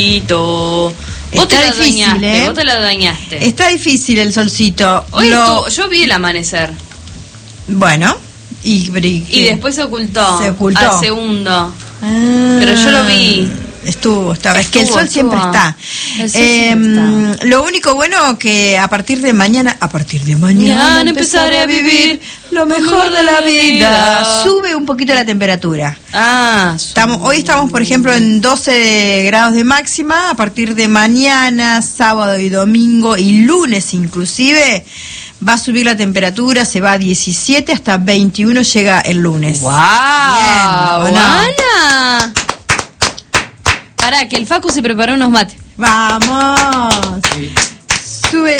Vos te la dañaste, vos te la dañaste. Está difícil el solcito. Hoy yo vi el amanecer. Bueno, y después se ocultó. Al segundo. Pero yo lo vi. Estaba. Es que el sol siempre está. Lo único bueno que a partir de mañana empezaré a vivir lo mejor de la vida. Sube un poquito la temperatura. Hoy estamos, por ejemplo, en 12 grados de máxima. A partir de mañana, sábado y domingo y lunes inclusive, va a subir la temperatura, se va a 17 hasta 21 llega el lunes. ¡Wow! Bien, Ana. Pará, que el Facu se preparó unos mates. ¡Vamos! Sí. Sube.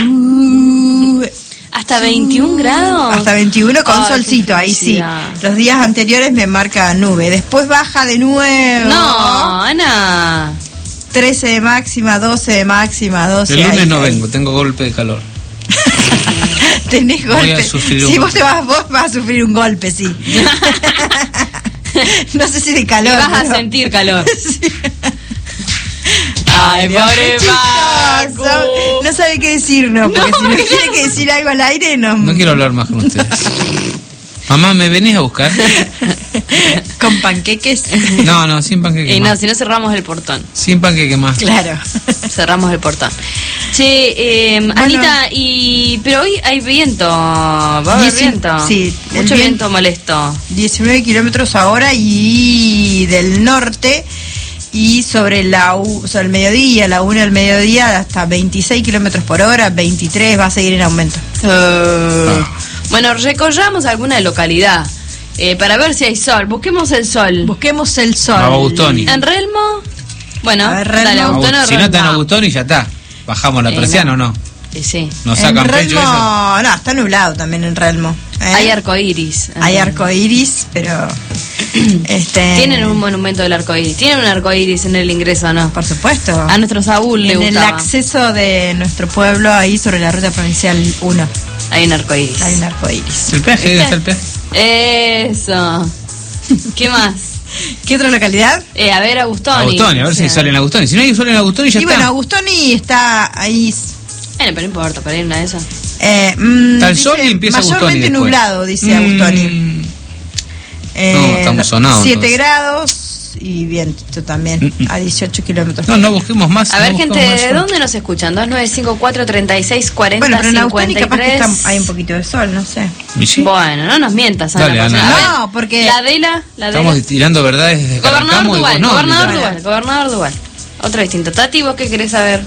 ¿Hasta 21 grados? Hasta 21 con solcito, ahí sí. Los días anteriores me marca nube. Después baja de nuevo. No, Ana. 13 de máxima, 12 de máxima, 12. El lunes no vengo, tengo golpe de calor. Tenés golpe. Si vos vas a sufrir un golpe, sí. No sé si de calor. Y vas a sentir calor. Sí. Ay, pobre Paco. No sabe qué decirnos, porque si no tiene que decir algo al aire, no quiero hablar más con ustedes. Mamá, ¿me venís a buscar? ¿Con panqueques? No, sin panqueques. Y no, si no cerramos el portón. Sin panqueques más. Claro. Cerramos el portón. Che, Anita, pero hoy hay viento. Va a haber viento. Sí. Mucho viento molesto. 19 kilómetros ahora y del norte. Y sobre el mediodía, la 1 del mediodía, hasta 26 kilómetros por hora, 23, va a seguir en aumento. Bueno, recorramos alguna localidad para ver si hay sol. Busquemos el sol. Agustoni. ¿En Relmo? Bueno, dale, Agustoni. Si no está en Agustoni, ya está. Bajamos la persiana, ¿o no? Sí. ¿Nos sacan pecho eso? No, está nublado también en Relmo. Hay arcoíris. Hay arcoíris, pero... Tienen un monumento del arcoíris. Tienen un arcoíris en el ingreso, ¿no? Por supuesto. A nuestro Saúl le gustaba. En el acceso de nuestro pueblo, ahí sobre la ruta provincial 1. Hay un arcoíris. ¿El peaje? ¿Dónde está el peaje? Eso. ¿Qué más? ¿Qué otra localidad? A ver, Agustoni. A ver si hay sol en Agustoni. Si no hay sol en Agustoni, ya está. Y bueno, Agustoni está ahí... Bueno, pero no importa, para ir a una de esas. Está el sol y empieza Agustoni. Mayormente nublado, dice Agustoni. No, estamos sonados. 7 grados y viento también, a 18 kilómetros. No busquemos más. A ver, gente, ¿de dónde nos escuchan? 2954-3640-53. Bueno, pero en Agustoni capaz que hay un poquito de sol, no sé. ¿Sí? Bueno, no nos mientas, Ana. Dale, Ana. No, porque... La Adela. Estamos tirando verdades desde Gobernador Duval. Otro distinto. Tati, ¿vos qué querés saber?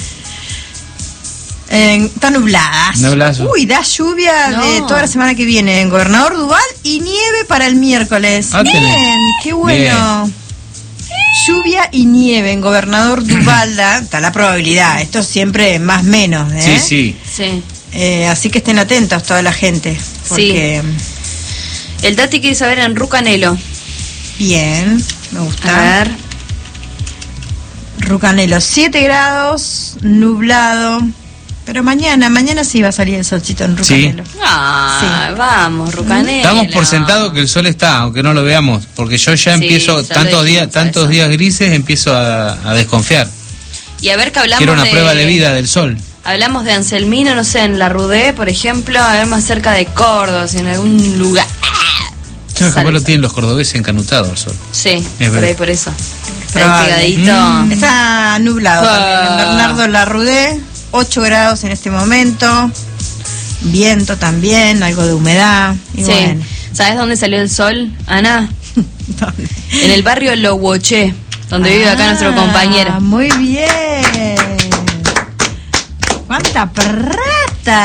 Está nublada. Uy, da lluvia de toda la semana que viene en Gobernador Duval y nieve para el miércoles. Bien, qué bueno. Bien. Lluvia y nieve en Gobernador Duval, está la probabilidad. Esto siempre más menos, ¿eh? Sí. Así que estén atentos toda la gente. Porque... Sí. El Tati quiere saber en Rucanelo. Bien, me gusta. A ver. Rucanelo, 7 grados, nublado. Pero mañana sí va a salir el solcito en Rucanelo. Sí. Vamos, Rucanelo. Damos por sentado que el sol está, aunque no lo veamos, porque yo ya empiezo, tantos días grises, empiezo a desconfiar. Y a ver que hablamos Quiero una prueba de vida del sol. Hablamos de Anselmino, no sé, en la Rudé, por ejemplo, a ver más cerca de Córdoba, en algún lugar. Capaz lo tienen los cordobeses encanutados el sol. Sí, por eso. Está pegadito. Está nublado también en Bernardo Larrudé. 8 grados en este momento, viento también, algo de humedad. Y bueno. ¿Sabes dónde salió el sol, Ana? ¿Dónde? En el barrio Lohuoché, donde vive acá nuestro compañero. Muy bien. ¡Cuánta plata!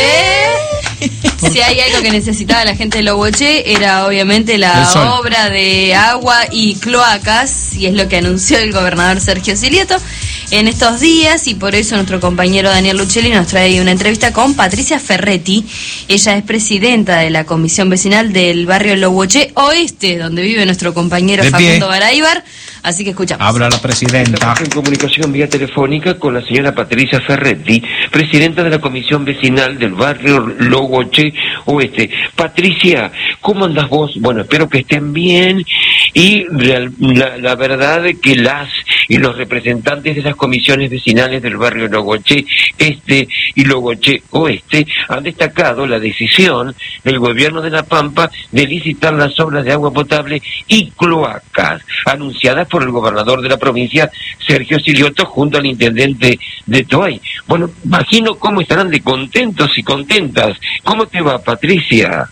Si hay algo que necesitaba la gente de Lohuoché era obviamente la obra de agua y cloacas, y es lo que anunció el gobernador Sergio Silioto en estos días, y por eso nuestro compañero Daniel Luchelli nos trae una entrevista con Patricia Ferretti. Ella es presidenta de la comisión vecinal del barrio Lohuoché Oeste, donde vive nuestro compañero Facundo Baraybar. Así que escuchamos. Habla la presidenta. Estamos en comunicación vía telefónica con la señora Patricia Ferretti, presidenta de la comisión vecinal del barrio Lohuoché Oeste. Patricia, ¿cómo andas vos? Bueno, espero que estén bien, y la verdad es que las y los representantes de las comisiones vecinales del barrio Logoché Este y Logoché Oeste han destacado la decisión del gobierno de La Pampa de licitar las obras de agua potable y cloacas, anunciadas por el gobernador de la provincia, Sergio Silioto, junto al intendente de Toay. Bueno, imagino cómo estarán de contentos y contentas. ¿Cómo te va, Patricia?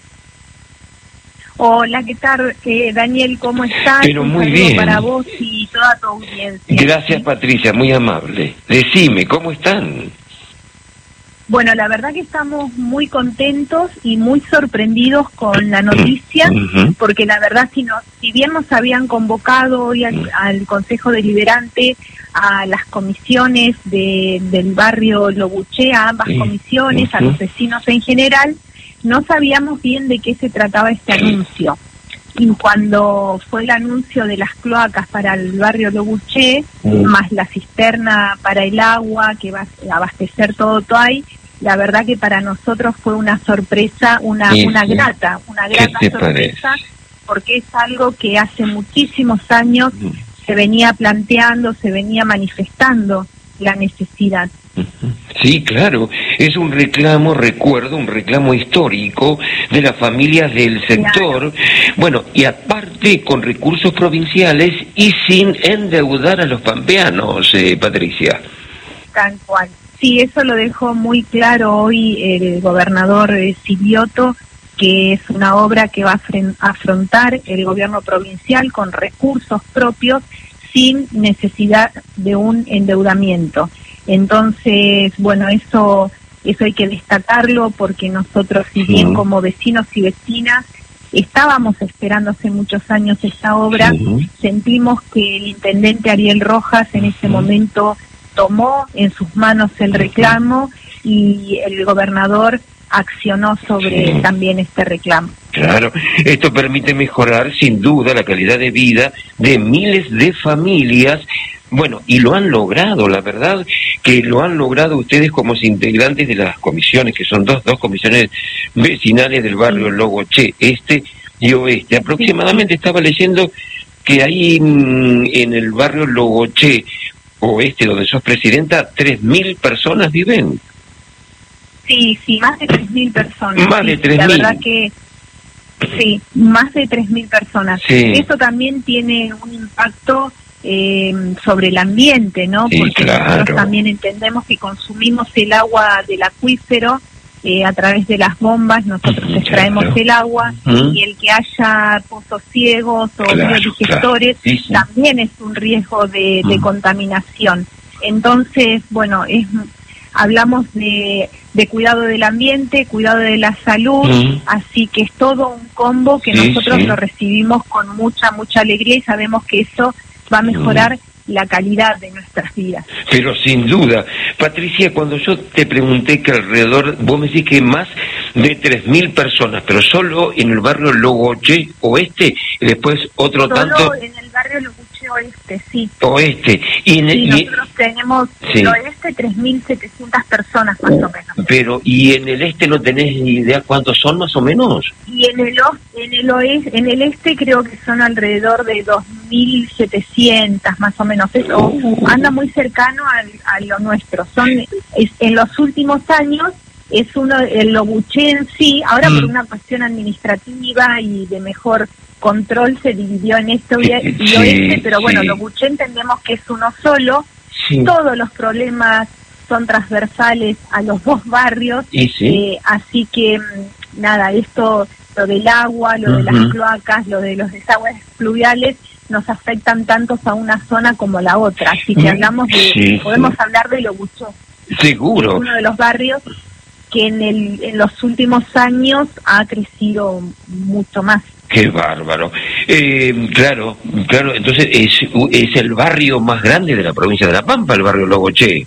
Hola, ¿qué tal, Daniel? ¿Cómo estás? Pero muy bien. Para vos y toda tu audiencia. Gracias, ¿sí? Patricia, muy amable. Decime, ¿cómo están? Bueno, la verdad que estamos muy contentos y muy sorprendidos con la noticia, porque la verdad, si bien nos habían convocado hoy al Consejo Deliberante, a las comisiones del barrio Logoché, a ambas comisiones, a los vecinos en general, no sabíamos bien de qué se trataba este anuncio. Y cuando fue el anuncio de las cloacas para el barrio Logoché, más la cisterna para el agua que va a abastecer todo Toay, la verdad que para nosotros fue una sorpresa, una grata sorpresa, porque es algo que hace muchísimos años se venía planteando, se venía manifestando la necesidad. Sí, claro, es un reclamo, recuerdo, un reclamo histórico de las familias del sector, bueno, y aparte con recursos provinciales y sin endeudar a los pampeanos, Patricia. Tal cual. Sí, eso lo dejó muy claro hoy el gobernador Silioto, que es una obra que va a afrontar el gobierno provincial con recursos propios sin necesidad de un endeudamiento. Entonces, bueno, eso hay que destacarlo porque nosotros, si bien como vecinos y vecinas estábamos esperando hace muchos años esta obra, sentimos que el intendente Ariel Rojas en ese momento tomó en sus manos el reclamo y el gobernador accionó sobre también este reclamo. Claro, esto permite mejorar sin duda la calidad de vida de miles de familias. Bueno, y lo han logrado, la verdad que lo han logrado ustedes como integrantes de las comisiones, que son dos comisiones vecinales del barrio Logoché Este y Oeste. Aproximadamente estaba leyendo que ahí en el barrio Logoché Oeste, donde sos presidenta, 3.000 personas viven. Sí, más de 3.000 personas. Más de 3.000. La verdad que sí, más de 3.000 personas. Sí. Eso también tiene un impacto sobre el ambiente, ¿no? Sí, porque claro. Nosotros también entendemos que consumimos el agua del acuífero a través de las bombas, nosotros extraemos el agua y el que haya pozos ciegos o biodigestores también es un riesgo de contaminación. Entonces, bueno, hablamos de cuidado del ambiente, cuidado de la salud, así que es todo un combo que nosotros lo recibimos con mucha alegría y sabemos que eso va a mejorar la calidad de nuestras vidas. Pero sin duda, Patricia, cuando yo te pregunté que alrededor, vos me decís que más de 3.000 personas, pero solo en el barrio Logoché Oeste, y después otro solo tanto... Solo en el barrio Logoché Oeste, sí. Oeste. Nosotros tenemos en el oeste 3.700 personas más o menos. Pero, ¿y en el este no tenés idea cuántos son más o menos? Y en el este creo que son alrededor de 2.700 más o menos. Eso anda muy cercano a lo nuestro. En los últimos años es el Logoché en sí, ahora por una cuestión administrativa y de mejor control se dividió en este y oeste, pero bueno, Logoché entendemos que es uno solo. Todos los problemas son transversales a los dos barrios, así que nada, esto, lo del agua, lo de las cloacas, lo de los desagües pluviales, nos afectan tanto a una zona como a la otra, así que podemos hablar de Logoché. Seguro. Es uno de los barrios que en los últimos años ha crecido mucho más. ¡Qué bárbaro! Claro, entonces es el barrio más grande de la provincia de La Pampa, el barrio Logoché.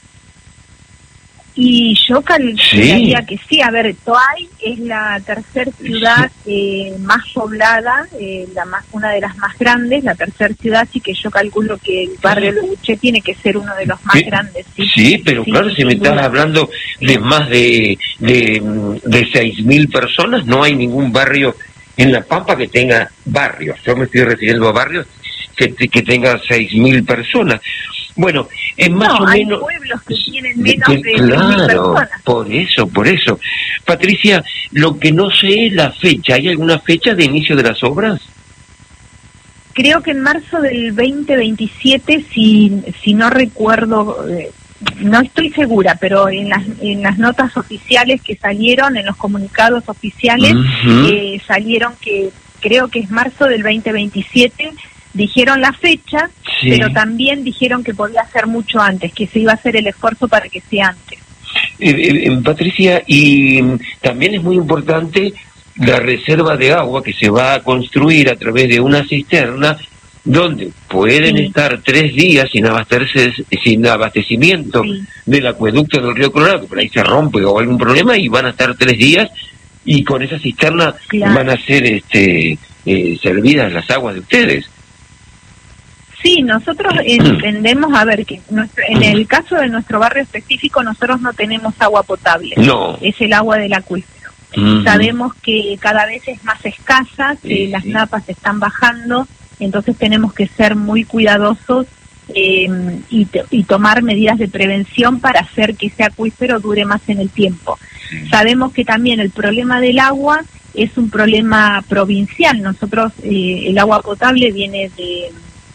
Y yo calcularía que sí. A ver, Toay es la tercera ciudad más poblada, una de las más grandes, la tercera ciudad, así que yo calculo que el barrio Logoché tiene que ser uno de los más grandes. Sí, pero claro, si me estás hablando de más de 6.000 personas, no hay ningún barrio en La Pampa que tenga barrios. Yo me estoy refiriendo a barrios que tenga 6.000 personas. Bueno, es más o menos... hay pueblos que tienen menos de 6.000 personas. Por eso. Patricia, lo que no sé es la fecha. ¿Hay alguna fecha de inicio de las obras? Creo que en marzo del 2027, si no recuerdo, no estoy segura, pero en las notas oficiales que salieron, en los comunicados oficiales, salieron que creo que es marzo del 2027, dijeron la fecha, sí, pero también dijeron que podía ser mucho antes, que se iba a hacer el esfuerzo para que sea antes. Patricia, y también es muy importante la reserva de agua que se va a construir a través de una cisterna donde pueden estar 3 días sin abastecimiento del acueducto del río Colorado, por ahí se rompe o algún problema y van a estar 3 días y con esa cisterna van a ser servidas las aguas de ustedes. Sí, nosotros entendemos, a ver, que en el caso de nuestro barrio específico nosotros no tenemos agua potable, es el agua del acuífero. Sabemos que cada vez es más escasa, que las napas están bajando, entonces tenemos que ser muy cuidadosos y tomar medidas de prevención para hacer que ese acuífero dure más en el tiempo. Sabemos que también el problema del agua es un problema provincial. Nosotros, el agua potable viene de...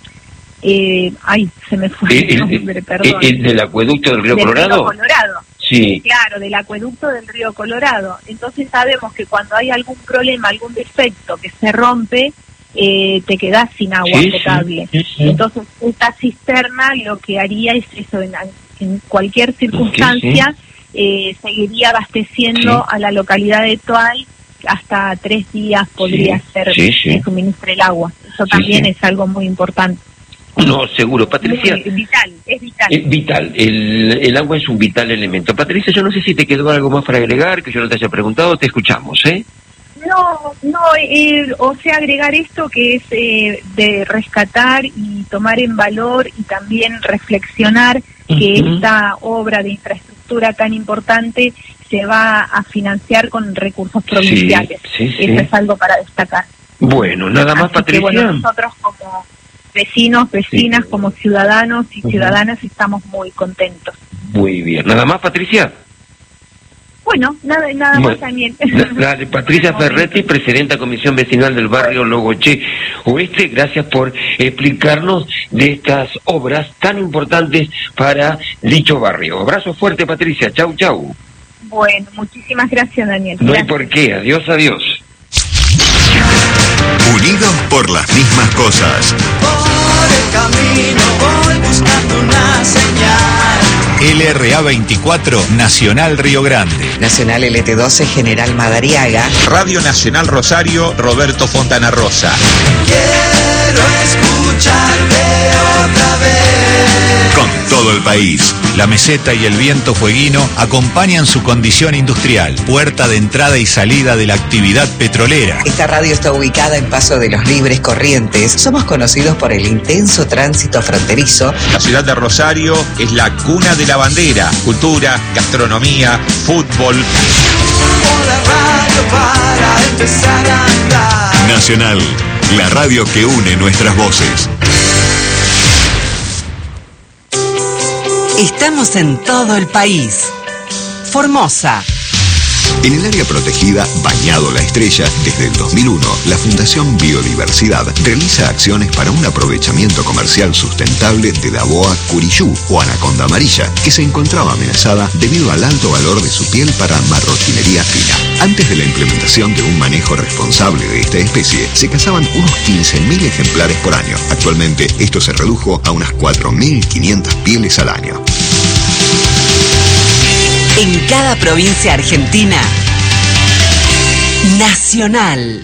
se me fue el nombre, perdón. ¿El del acueducto del río Colorado? Río Colorado. Sí. Claro, del acueducto del río Colorado. Entonces sabemos que cuando hay algún problema, algún defecto que se rompe, te quedás sin agua potable. Sí. Entonces esta cisterna lo que haría es eso, en cualquier circunstancia, seguiría abasteciendo a la localidad de Toay. Hasta 3 días podría ser que suministre el agua. Eso también es algo muy importante. No, seguro, Patricia. Es vital. Es vital, el agua es un vital elemento. Patricia, yo no sé si te quedó algo más para agregar, que yo no te haya preguntado, te escuchamos, ¿eh? No, o sea, agregar esto que es de rescatar y tomar en valor y también reflexionar que esta obra de infraestructura tan importante se va a financiar con recursos provinciales. Eso es algo para destacar. Bueno, nada más, Patricia. Bueno, nosotros como vecinos, vecinas, como ciudadanos y ciudadanas estamos muy contentos. Muy bien. ¿Nada más, Patricia? Bueno, nada más también. Dale, Patricia Ferretti, presidenta Comisión Vecinal del barrio Logoché Oeste, gracias por explicarnos de estas obras tan importantes para dicho barrio. Abrazo fuerte, Patricia. Chau, chau. Bueno, muchísimas gracias, Daniel. No hay por qué. Adiós, adiós. Unidos por las mismas cosas. Por el camino voy buscando una señal. LRA 24, Nacional Río Grande. Nacional LT12, General Madariaga. Radio Nacional Rosario, Roberto Fontana Rosa. Quiero escucharte otra vez. Con todo el país, la meseta y el viento fueguino acompañan su condición industrial, puerta de entrada y salida de la actividad petrolera. Esta radio está ubicada en Paso de los Libres, Corrientes. Somos conocidos por el intenso tránsito fronterizo. La ciudad de Rosario es la cuna de la bandera, cultura, gastronomía, fútbol. La radio para empezar a andar. Nacional, la radio que une nuestras voces. Estamos en todo el país. Formosa. En el área protegida Bañado La Estrella, desde el 2001, la Fundación Biodiversidad realiza acciones para un aprovechamiento comercial sustentable de la boa curiyú o anaconda amarilla, que se encontraba amenazada debido al alto valor de su piel para marroquinería fina. Antes de la implementación de un manejo responsable de esta especie, se cazaban unos 15.000 ejemplares por año. Actualmente, esto se redujo a unas 4.500 pieles al año. En cada provincia argentina, Nacional.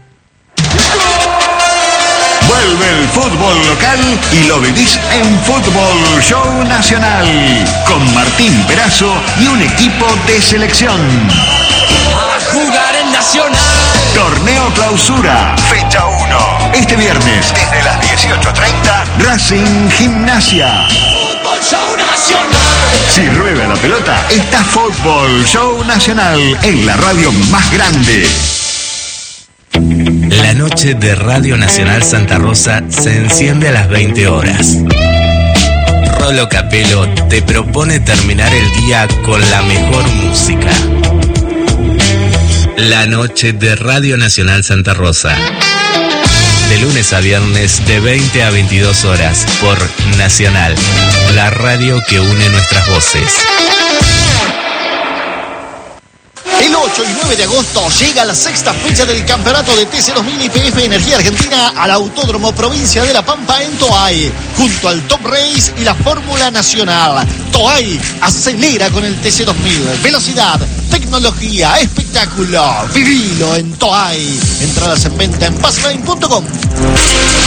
Vuelve el fútbol local y lo vivís en Fútbol Show Nacional, con Martín Perazo y un equipo de selección. A jugar en Nacional. Torneo Clausura, fecha 1. Este viernes, desde las 18:30, Racing Gimnasia. Fútbol Show Nacional. Si rueda la pelota, está Fútbol Show Nacional en la radio más grande. La noche de Radio Nacional Santa Rosa se enciende a las 20 horas. Rolo Capelo te propone terminar el día con la mejor música. La noche de Radio Nacional Santa Rosa. De lunes a viernes de 20 a 22 horas por Nacional, la radio que une nuestras voces. El 8 y 9 de agosto llega la sexta fecha del campeonato de TC2000 YPF Energía Argentina al Autódromo Provincia de La Pampa en Toay, junto al Top Race y la Fórmula Nacional. Toay acelera con el TC2000. Velocidad, tecnología, espectáculo. Vivilo en Toay. Entradas en venta en passline.com.